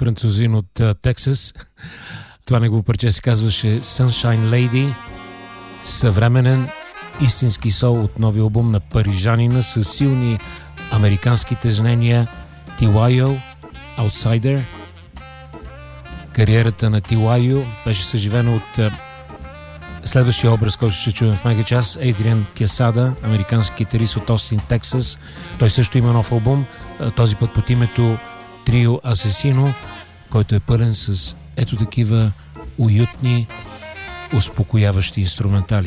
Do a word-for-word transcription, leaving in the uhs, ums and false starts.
французин от uh, Тексас. Това негово парче се казваше Sunshine Lady. Съвременен истински сол от нови албум на парижанина с силни американски тежнения Ти Уай О, Outsider. Кариерата на Ти Уай О беше съживена от uh, следващия образ, който ще чуем в мега час, Адриан Кесада, американски китарист от Остин, Тексас. Той също има нов албум, този път под името Трио Асесино, който е пълен с ето такива уютни, успокояващи инструментали.